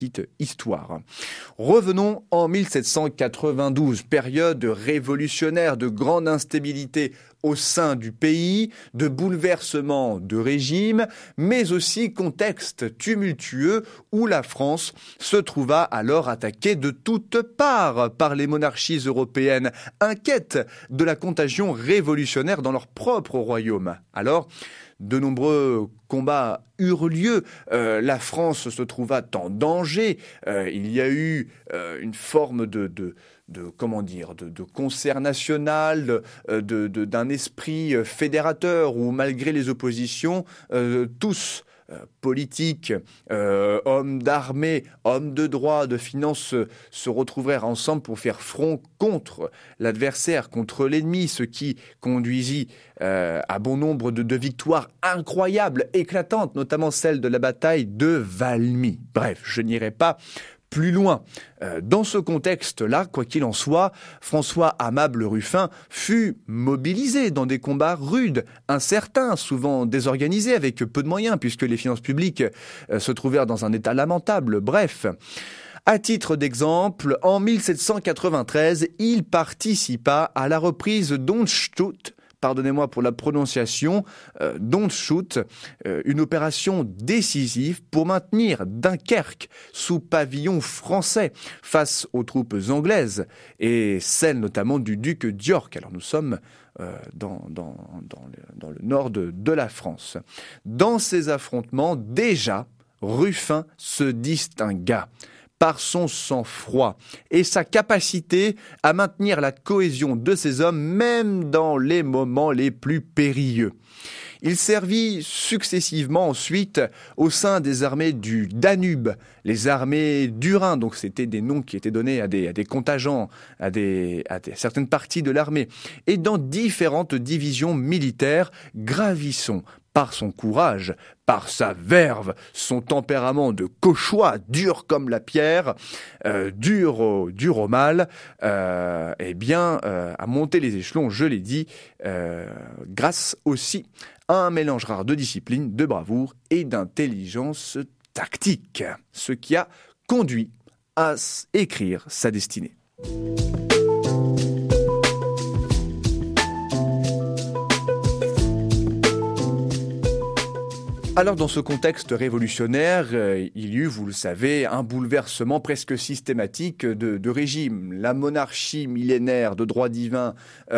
petite histoire. Revenons en 1792, période révolutionnaire de grande instabilité au sein du pays, de bouleversements de régime, mais aussi contexte tumultueux où la France se trouva alors attaquée de toutes parts par les monarchies européennes, inquiètes de la contagion révolutionnaire dans leur propre royaume. Alors, de nombreux combats eurent lieu, la France se trouva en danger, il y a eu une forme de concert national, d'un esprit fédérateur où malgré les oppositions, tous politiques, hommes d'armée, hommes de droit, de finance se retrouvèrent ensemble pour faire front contre l'adversaire, contre l'ennemi, ce qui conduisit à bon nombre de victoires incroyables, éclatantes, notamment celle de la bataille de Valmy. Bref, je n'irai pas plus loin. Dans ce contexte-là, quoi qu'il en soit, François Amable Ruffin fut mobilisé dans des combats rudes, incertains, souvent désorganisés, avec peu de moyens, puisque les finances publiques se trouvèrent dans un état lamentable. Bref, à titre d'exemple, en 1793, il participa à la reprise d'Unstrut, pardonnez-moi pour la prononciation, d'Unstrut, une opération décisive pour maintenir Dunkerque sous pavillon français face aux troupes anglaises et celles notamment du duc d'York. Alors nous sommes dans le nord de la France. Dans ces affrontements, déjà, Ruffin se distingua par son sang-froid et sa capacité à maintenir la cohésion de ses hommes même dans les moments les plus périlleux. Il servit successivement ensuite au sein des armées du Danube, les armées du Rhin, donc c'était des noms qui étaient donnés à des contingents, à certaines parties de l'armée, et dans différentes divisions militaires. Gravissons par son courage, par sa verve, son tempérament de cauchois, dur comme la pierre, dur au mal, à monter les échelons, je l'ai dit, grâce aussi à un mélange rare de discipline, de bravoure et d'intelligence tactique, ce qui a conduit à écrire sa destinée. Alors dans ce contexte révolutionnaire, il y eut, vous le savez, un bouleversement presque systématique de régime. La monarchie millénaire de droit divin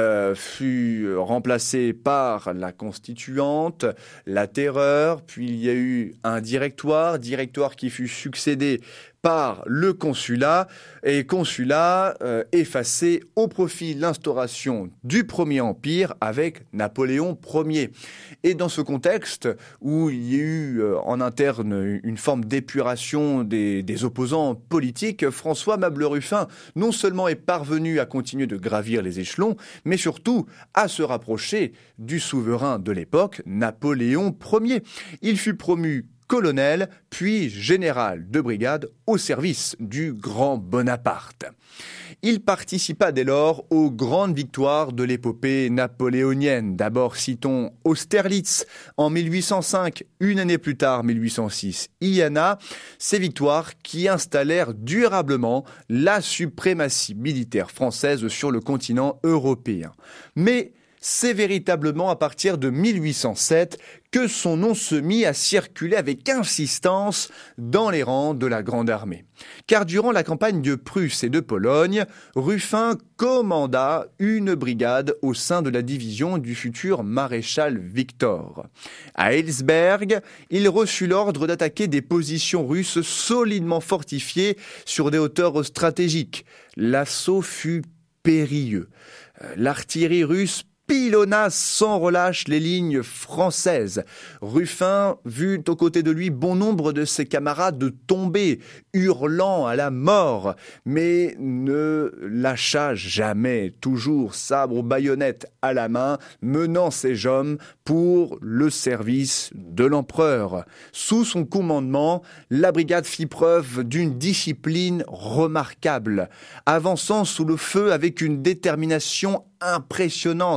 fut remplacée par la constituante, la terreur, puis il y a eu un directoire qui fut succédé par le consulat, et consulat effacé au profit de l'instauration du Premier Empire avec Napoléon Ier. Et dans ce contexte où il y a eu en interne une forme d'épuration des opposants politiques, François Amable Ruffin non seulement est parvenu à continuer de gravir les échelons, mais surtout à se rapprocher du souverain de l'époque, Napoléon Ier. Il fut promu colonel, puis général de brigade au service du grand Bonaparte. Il participa dès lors aux grandes victoires de l'épopée napoléonienne. D'abord, citons Austerlitz en 1805, une année plus tard, 1806, Iana. Ces victoires qui installèrent durablement la suprématie militaire française sur le continent européen. Mais c'est véritablement à partir de 1807 que son nom se mit à circuler avec insistance dans les rangs de la Grande Armée. Car durant la campagne de Prusse et de Pologne, Ruffin commanda une brigade au sein de la division du futur maréchal Victor. À Heilsberg, il reçut l'ordre d'attaquer des positions russes solidement fortifiées sur des hauteurs stratégiques. L'assaut fut périlleux. L'artillerie russe pilonna sans relâche les lignes françaises. Ruffin vit aux côtés de lui bon nombre de ses camarades tomber, hurlant à la mort, mais ne lâcha jamais, toujours sabre ou baïonnette à la main, menant ses hommes pour le service de l'empereur. Sous son commandement, la brigade fit preuve d'une discipline remarquable, avançant sous le feu avec une détermination impressionnante,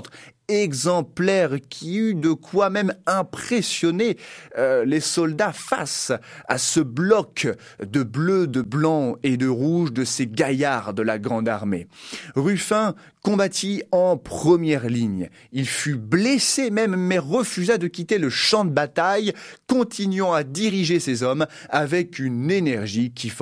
exemplaire qui eut de quoi même impressionner les soldats face à ce bloc de bleu, de blanc et de rouge de ces gaillards de la Grande Armée. Ruffin combattit en première ligne. Il fut blessé même, mais refusa de quitter le champ de bataille, continuant à diriger ses hommes avec une énergie qui